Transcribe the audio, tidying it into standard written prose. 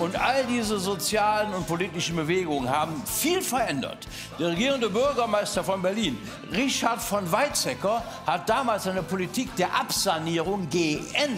Und all diese sozialen und politischen Bewegungen haben viel verändert. Der regierende Bürgermeister von Berlin, Richard von Weizsäcker, hat damals eine Politik der Absanierung geändert.